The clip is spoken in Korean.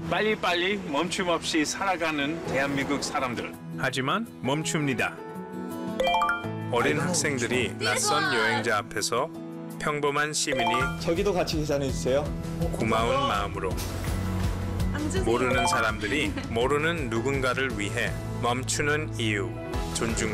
빨리빨리 멈춤 없이 살아가는 대한민국 사람들. 하지만 멈춥니다. 어린 학생들이 낯선 여행자 앞에서 평범한 시민이 저기도 같이 계산해주세요. 고마운 마음으로 모르는 사람들이 모르는 누군가를 위해 멈추는 이유 존중.